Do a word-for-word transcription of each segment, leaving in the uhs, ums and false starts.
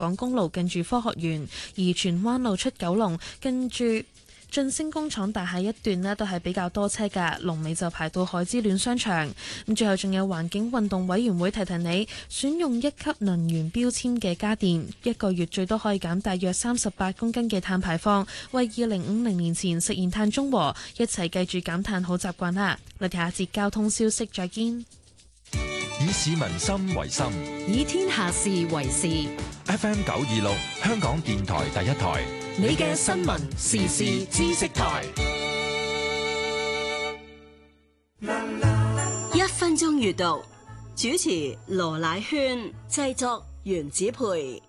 港公路近住科學園，而荃灣路出九龍跟住晉升工廠大廈一段呢都係比較多車㗎，龍尾就排到海之戀商場。咁最後仲有環境運動委員會提提你，選用一級能源標籤嘅家電，一個月最多可以減大約三十八公斤嘅碳排放，為二零五零年前實現碳中和。一齊記住減碳好習慣啦！我哋下一節交通消息再見。 以市民心為心， 以天下事為事。 F M 九二六，香港電台第一台， 你嘅新聞時事知識台。一分鐘閱讀，主持羅乃萱，製作袁子培。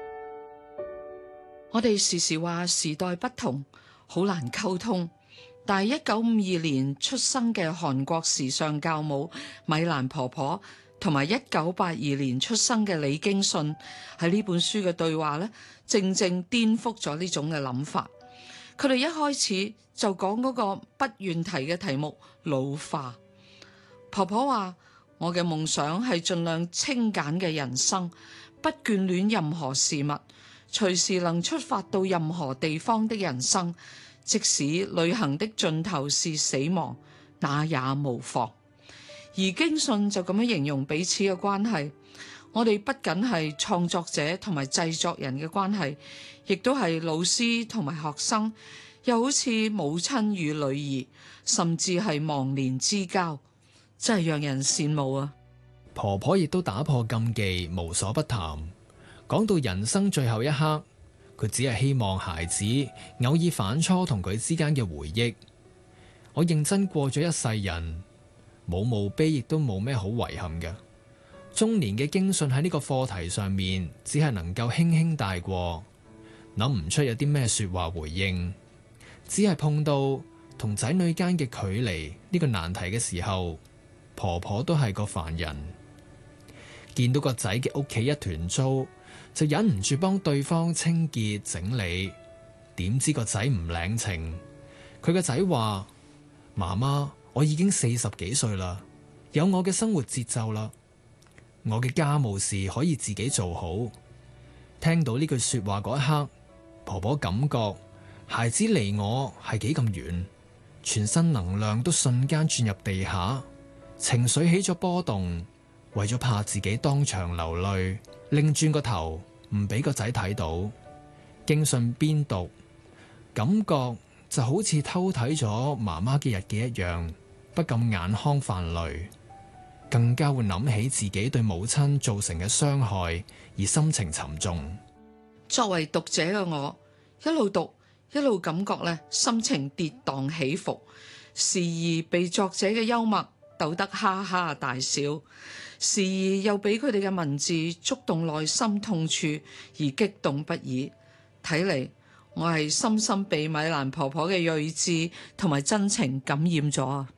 我哋時時話時代不同，好難溝通。但係一九五二年出生嘅韓國時尚教母米蘭婆婆，同埋一九八二年出生嘅李京信，喺呢本書嘅對話咧，正正顛覆咗呢種嘅諗法。佢哋一開始就講嗰個不願提嘅題目老化。婆婆話：我嘅夢想係盡量清簡嘅人生，不眷戀任何事物，隨時能出發到任何地方的人生。即使旅行的盡頭是死亡，那也無妨。而京信就咁樣形容彼此嘅關係，我哋不僅係創作者同埋製作人嘅關係，亦都係老師同埋學生，又好似母親與女兒，甚至係忘年之交，真係讓人羨慕啊！ 婆婆亦都打破禁忌，無所不談，講到人生最後一刻，佢只係希望孩子偶爾反芻同佢之間嘅回憶。我認真過咗一世人，冇墓碑，亦都冇咩好遺憾嘅。中年嘅京信喺呢個課題上面，只係能夠輕輕帶過，諗唔出有啲咩說話回應，只係碰到同仔女間嘅距離呢個難題嘅時候，婆婆都係個凡人，見到個仔嘅屋企一團糟，就忍唔住幫對方清潔整理，點知個仔唔領情。佢個仔話：媽媽，我已經四十幾歲啦，有我嘅生活節奏啦，我嘅家務事可以自己做好。聽到呢句說話嗰一刻，婆婆感覺孩子離我係幾咁遠，全身能量都瞬間轉入地下，情緒起咗波動，為咗怕自己當場流淚，擰轉個頭唔俾個仔睇到。京信邊讀，感覺就好似偷睇咗媽媽嘅日記一樣，不禁眼眶泛淚，更加會諗起自己對母親造成嘅傷害，而心情沉重。 作為讀者嘅我，一路讀一路感覺咧，心情跌宕起伏，時而被作者嘅幽默逗得哈哈大笑，時而又俾佢哋嘅文字觸動內心痛處而激動不已。睇嚟我係深深被米蘭婆婆嘅睿智同埋真情感染咗啊！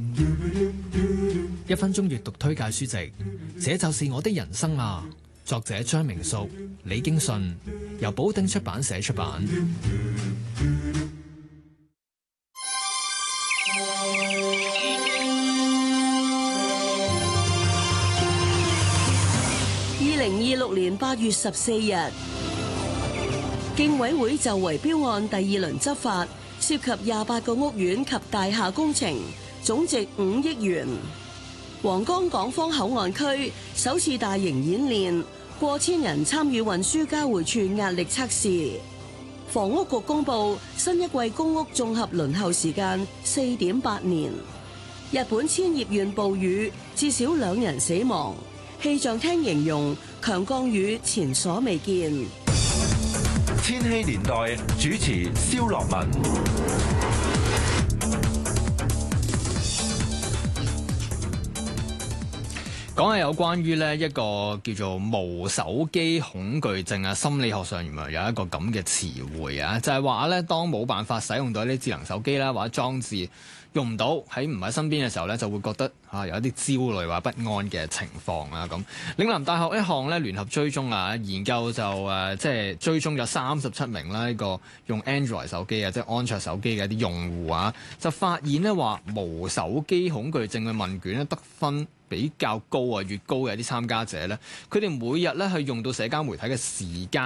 一分鐘閱讀推介書籍，這就是我的人生啊！作者張明淑、李京信，由寶鼎出版社出版。 二零二六年八月十四日，競委會就圍標案第二輪執法，涉及廿八個屋苑及大廈工程，總值五億元。皇崗港方口岸區首次大型演練，過千人參與運輸交匯處壓力測試。房屋局公布新一季公屋綜合輪候時間四點八年。日本千葉縣暴雨，至少兩人死亡。氣象廳形容強降雨前所未見。 千禧年代主持蕭樂文。 講下有關於呢一個叫做無手機恐懼症啊，心理學上原來有一個咁嘅詞彙啊，就係話咧，當冇辦法使用到啲智能手機啦或者裝置用唔到喺唔喺身邊嘅時候咧，就會覺得啊有一啲焦慮或不安嘅情況啊咁。嶺南大學一項咧聯合追蹤啊研究就誒、呃、即係追蹤咗三十七名啦呢個用 Android 手機啊即係安卓手機嘅一啲用戶啊，就發現咧話無手機恐懼症嘅問卷咧得分比較高啊，越高嘅一啲參加者咧，佢哋每日咧去用到社交媒體嘅時間